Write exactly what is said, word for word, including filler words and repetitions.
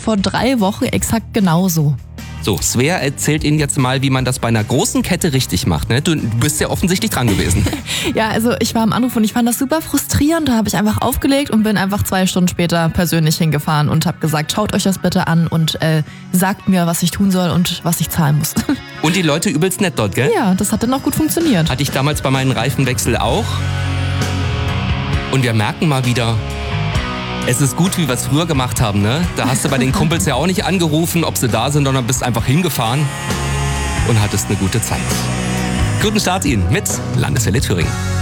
vor drei Wochen exakt genauso. So, Svea erzählt Ihnen jetzt mal, wie man das bei einer großen Kette richtig macht. Ne? Du bist ja offensichtlich dran gewesen. Ja, also ich war am Anruf und ich fand das super frustrierend. Da habe ich einfach aufgelegt und bin einfach zwei Stunden später persönlich hingefahren und habe gesagt, schaut euch das bitte an und äh, sagt mir, was ich tun soll und was ich zahlen muss. Und die Leute übelst nett dort, gell? Ja, das hat dann auch gut funktioniert. Hatte ich damals bei meinen Reifenwechsel auch. Und wir merken mal wieder, es ist gut, wie wir es früher gemacht haben, ne? Da hast du bei den Kumpels ja auch nicht angerufen, ob sie da sind, sondern bist einfach hingefahren und hattest eine gute Zeit. Guten Start Ihnen mit Landeswelle Thüringen.